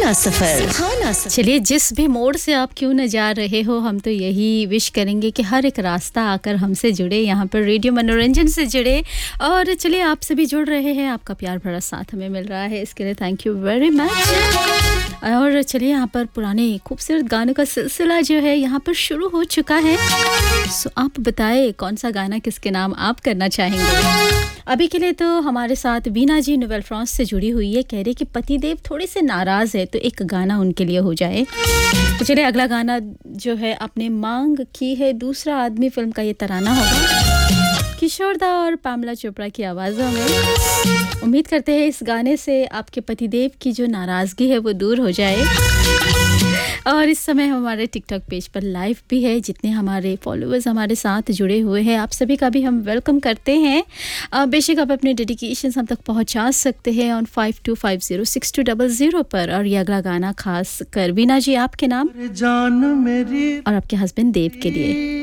सुहाना सफर। चलिए, जिस भी मोड़ से आप क्यों न जा रहे हो, हम तो यही विश करेंगे कि हर एक रास्ता आकर हमसे जुड़े, यहाँ पर रेडियो मनोरंजन से जुड़े। और चलिए, आपसे भी जुड़ रहे हैं, आपका प्यार भरा साथ हमें मिल रहा है, इसके लिए थैंक यू वेरी मच। और चलिए, यहाँ पर पुराने खूबसूरत गानों का सिलसिला जो है यहाँ पर शुरू हो चुका है। सो आप बताएं कौन सा गाना किसके नाम आप करना चाहेंगे। अभी के लिए तो हमारे साथ वीना जी नोवेल फ्रांस से जुड़ी हुई है, कह रहे कि पतिदेव थोड़े से नाराज है, तो एक गाना उनके लिए हो जाए। तो चलिए, अगला गाना जो है आपने मांग की है, दूसरा आदमी फिल्म का ये तराना होगा, किशोर दा और पामला चोपड़ा की आवाज़ों में। उम्मीद करते हैं इस गाने से आपके पतिदेव की जो नाराज़गी है वो दूर हो जाए। और इस समय हमारे टिकटॉक पेज पर लाइव भी है, जितने हमारे फॉलोअर्स हमारे साथ जुड़े हुए हैं, आप सभी का भी हम वेलकम करते हैं। बेशक आप अपने डेडिकेशन हम तक पहुंचा सकते हैं ऑन 52506200 पर। और ये अगला गाना खास कर वीना जी आपके नाम और आपके हस्बैंड देव के लिए।